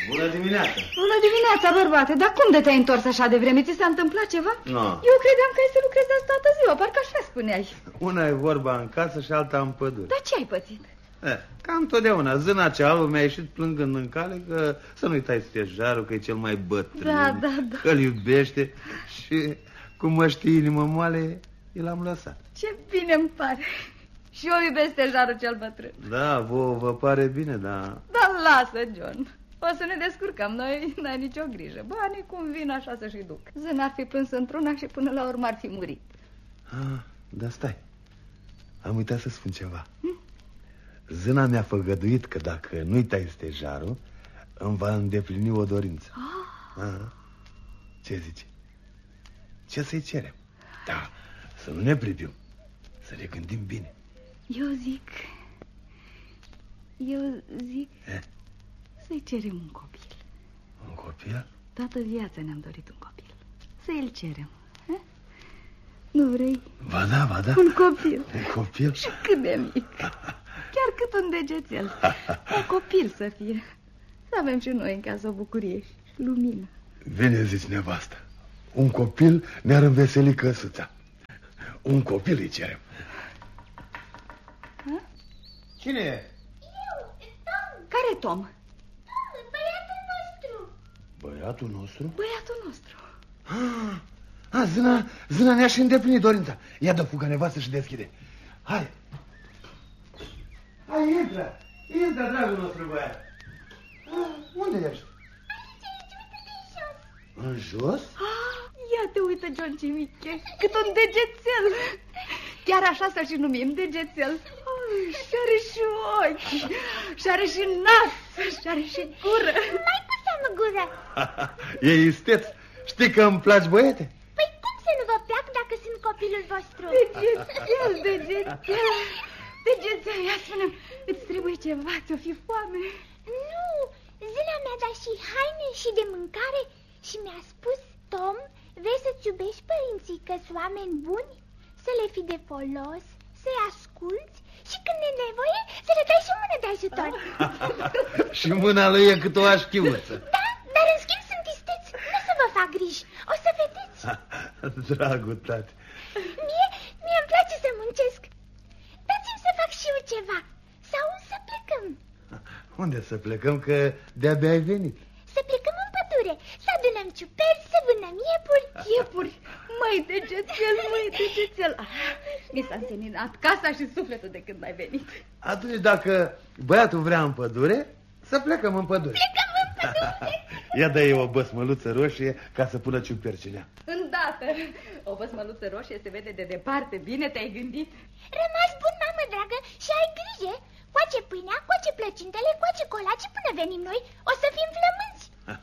Bună dimineața! Bună dimineața, bărbate, dar cum de te-ai întors așa de vreme? Ți s-a întâmplat ceva? Nu. Eu credeam că ai să lucrezi azi toată ziua, parcă așa spuneai. Una e vorba în casă și alta în pădure. Dar ce ai pățit? Cam totdeauna, zâna cea albă mi-a ieșit plângând în cale că să nu-i tai stejarul, că e cel mai bătrân, Da. că-l iubește și cum mă știe inimă moale, i l-am lăsat. Ce bine îmi pare. Și eu iubesc stejarul cel bătrân. Da, vă pare bine, da. Dar lasă, John. O să ne descurcăm, noi n-ai nicio grijă. Banii cum vin așa să-și duc. Zâna ar fi plâns într-una și până la urmă ar fi murit. Da, stai. Am uitat să spun ceva. Zâna mi-a făgăduit că dacă nu-i tai stejarul, îmi va îndeplini o dorință. Ce zici? Ce să-i cerem? Da, să nu ne pripim, să ne gândim bine. Eu zic să-i cerem un copil. Un copil? Toată viața ne-am dorit un copil. Să-i cerem. Nu vrei? Ba da. Un copil. Un copil? Și cât de mic. Chiar cât un degețel. Un copil să fie. Să avem și noi în casă o bucurie și lumină. Bine zici, nevastă. Un copil ne-ar înveseli căsuța. Un copil îi cerem. Cine e? Eu, Tom. Care Tom? Tom, băiatul nostru. Băiatul nostru? Băiatul nostru. Zâna ne-a și îndeplinit dorința. Ia dă fugă, nevastă, și deschide. Hai, intră, dragul nostru băiat. Unde ești? Aici, uite-te în jos. În jos? Ia te uită, John, ce mic ești. Cât un degețel. Chiar așa să și numim, degețel. Și are și ochi, și are și nas, și are și gură. Mai cu seamă gură. E isteț. Știi că îmi placi, băiete? Păi cum să nu vă plac dacă sunt copilul vostru? Degețel, ia spune-mi, îți trebuie ceva, ți-o fi foame? Nu, zâna mi-a dat și haine și de mâncare și mi-a spus, Tom, vrei să-ți iubești părinții că sunt oameni buni? Să le fii de folos, să-i asculți și când e nevoie să le dai și mână de ajutor. Și mâna lui e cât o așchiuță. Da, dar în schimb sunt isteți, nu să vă fac griji, o să vedeți. Dragul tati. Mie îmi place să muncesc. Dați-mi să fac și eu ceva. Sau să plecăm. Unde să plecăm, că de-abia ai venit? Să plecăm în pădure, să adunăm ciuperci, să vânăm iepuri. Iepuri, măi degețel. Mi s-a înseninat casa și sufletul de când ai venit. Atunci dacă băiatul vrea în pădure, să plecăm în pădure. Plecăm în pădure. Ia dă-i o băsmăluță roșie ca să pună ciupercinea. Îndată. O băsmăluță roșie se vede de departe. Bine te-ai gândit. Rămas bun, mamă dragă, și ai grijă. Coace pâinea, coace plăcintele, coace colaci până venim noi. O să fim flămânzi.